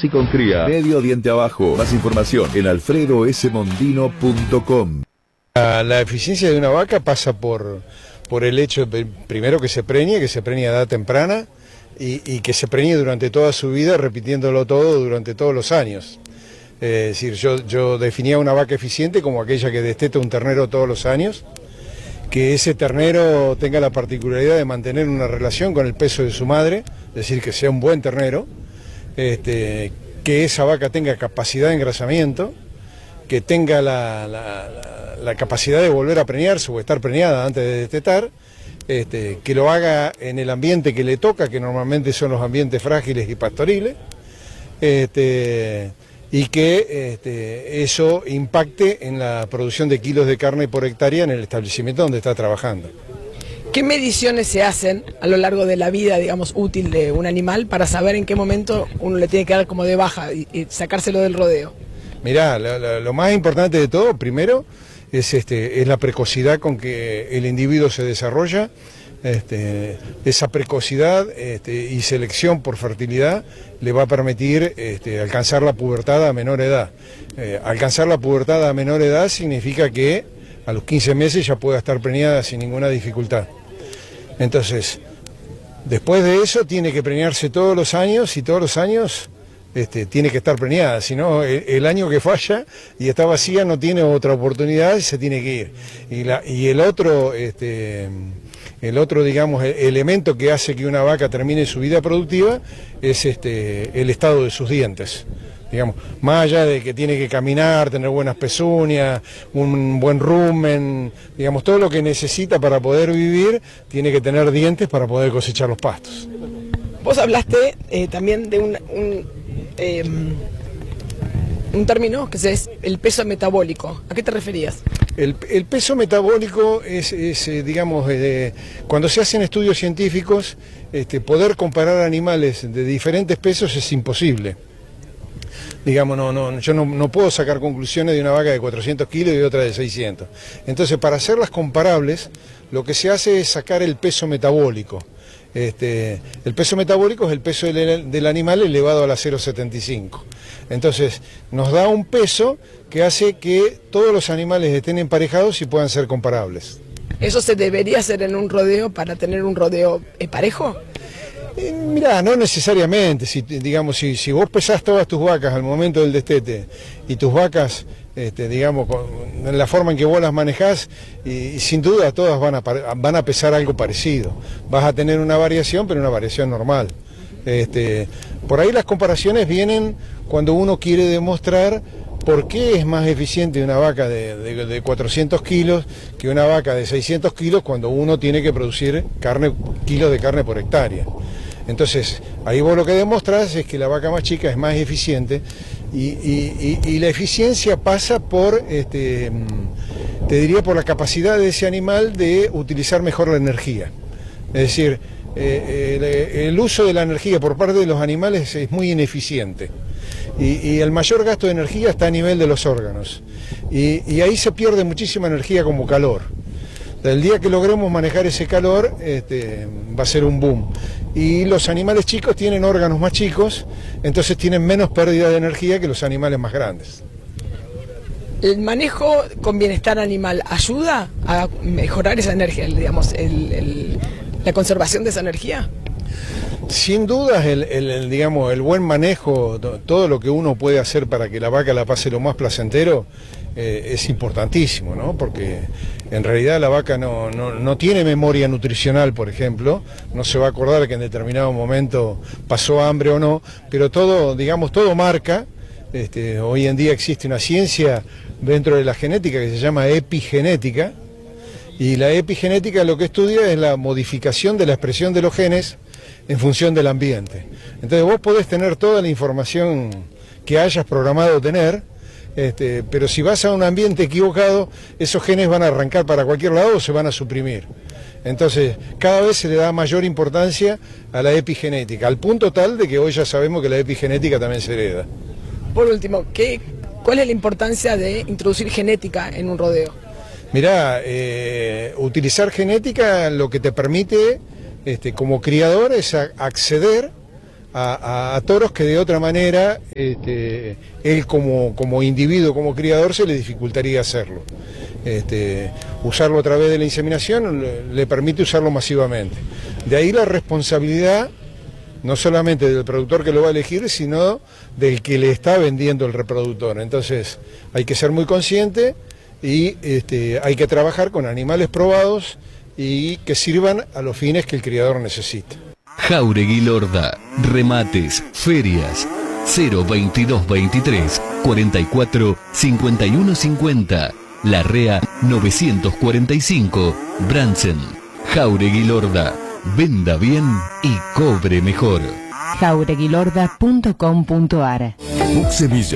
y con cría. Medio diente abajo. Más información en alfredosmondino.com. La eficiencia de una vaca pasa por el hecho, primero, que se preñe a edad temprana y que se preñe durante toda su vida, repitiéndolo todo durante todos los años. Es decir, yo definía una vaca eficiente como aquella que desteta un ternero todos los años, que ese ternero tenga la particularidad de mantener una relación con el peso de su madre, es decir, que sea un buen ternero, que esa vaca tenga capacidad de engrasamiento, que tenga la capacidad de volver a preñarse o estar preñada antes de destetar, que lo haga en el ambiente que le toca, que normalmente son los ambientes frágiles y pastoriles, y que eso impacte en la producción de kilos de carne por hectárea en el establecimiento donde está trabajando. ¿Qué mediciones se hacen a lo largo de la vida, digamos, útil de un animal para saber en qué momento uno le tiene que dar como de baja y sacárselo del rodeo? Mirá, lo más importante de todo, primero, es la precocidad con que el individuo se desarrolla. Esa precocidad y selección por fertilidad le va a permitir alcanzar la pubertad a menor edad. Alcanzar la pubertad a menor edad significa que a los 15 meses ya pueda estar preñada sin ninguna dificultad. Entonces, después de eso tiene que preñarse todos los años y todos los años tiene que estar preñada, si no el año que falla y está vacía no tiene otra oportunidad y se tiene que ir. Y el otro, digamos, elemento que hace que una vaca termine su vida productiva es el estado de sus dientes. Digamos, más allá de que tiene que caminar, tener buenas pezuñas, un buen rumen, digamos, todo lo que necesita para poder vivir, tiene que tener dientes para poder cosechar los pastos. Vos hablaste también de un término que es el peso metabólico. ¿A qué te referías? El peso metabólico es digamos, cuando se hacen estudios científicos, poder comparar animales de diferentes pesos es imposible. Digamos, yo no puedo sacar conclusiones de una vaca de 400 kilos y de otra de 600. Entonces, para hacerlas comparables, lo que se hace es sacar el peso metabólico. El peso metabólico es el peso del animal elevado a la 0,75. Entonces, nos da un peso que hace que todos los animales estén emparejados y puedan ser comparables. ¿Eso se debería hacer en un rodeo para tener un rodeo parejo? Mirá, no necesariamente. Digamos, si vos pesás todas tus vacas al momento del destete y tus vacas, digamos, en la forma en que vos las manejás, y sin duda todas van a pesar algo parecido. Vas a tener una variación, pero una variación normal. Por ahí las comparaciones vienen cuando uno quiere demostrar por qué es más eficiente una vaca de 400 kilos que una vaca de 600 kilos cuando uno tiene que producir kilos de carne por hectárea. Entonces, ahí vos lo que demostrás es que la vaca más chica es más eficiente y la eficiencia pasa por, te diría, por la capacidad de ese animal de utilizar mejor la energía. Es decir, el uso de la energía por parte de los animales es muy ineficiente y el mayor gasto de energía está a nivel de los órganos y ahí se pierde muchísima energía como calor. El día que logremos manejar ese calor va a ser un boom. Y los animales chicos tienen órganos más chicos, entonces tienen menos pérdida de energía que los animales más grandes. ¿El manejo con bienestar animal ayuda a mejorar esa energía, digamos, la conservación de esa energía? Sin duda, digamos, el buen manejo, todo lo que uno puede hacer para que la vaca la pase lo más placentero, es importantísimo, ¿no? Porque en realidad la vaca no tiene memoria nutricional, por ejemplo, no se va a acordar que en determinado momento pasó hambre o no, pero todo, digamos, todo marca. Hoy en día existe una ciencia dentro de la genética que se llama epigenética, y la epigenética lo que estudia es la modificación de la expresión de los genes en función del ambiente. Entonces vos podés tener toda la información que hayas programado tener, pero si vas a un ambiente equivocado, esos genes van a arrancar para cualquier lado o se van a suprimir. Entonces, cada vez se le da mayor importancia a la epigenética, al punto tal de que hoy ya sabemos que la epigenética también se hereda. Por último, ¿cuál es la importancia de introducir genética en un rodeo? Mirá, utilizar genética lo que te permite como criador es acceder a toros que de otra manera él como individuo, como criador, se le dificultaría hacerlo. Usarlo a través de la inseminación le permite usarlo masivamente. De ahí la responsabilidad, no solamente del productor que lo va a elegir, sino del que le está vendiendo el reproductor. Entonces hay que ser muy consciente y hay que trabajar con animales probados y que sirvan a los fines que el criador necesita. Jáuregui Lorda, remates, ferias, 02223 44 51 50, Larrea 945, Bransen. Jáuregui Lorda, venda bien y cobre mejor. jaureguilorda.com.ar. Buxemilla.